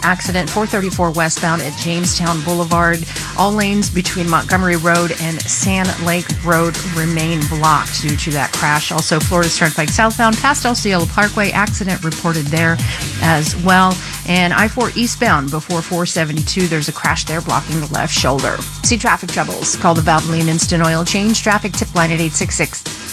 accident, 434 westbound at Jamestown Boulevard. All lanes between Montgomery Road and Sand Lake Road remain blocked due to that crash. Also, Florida Turnpike southbound past Osceola Parkway, accident reported there as well. And I-4 eastbound before 472, there's a crash there blocking the left shoulder. See traffic troubles? Call the Valvoline Instant Oil Change Traffic Tip Line at 866